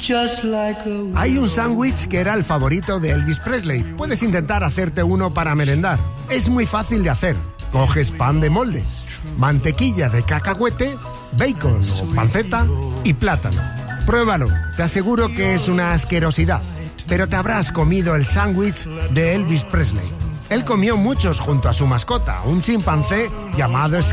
Hay un sándwich que era el favorito de Elvis Presley. Puedes intentar hacerte uno para merendar. Es muy fácil de hacer. Coges pan de molde, mantequilla de cacahuete, bacon o panceta y plátano. Pruébalo, te aseguro que es una asquerosidad, pero te habrás comido el sándwich de Elvis Presley. Él comió muchos junto a su mascota, un chimpancé llamado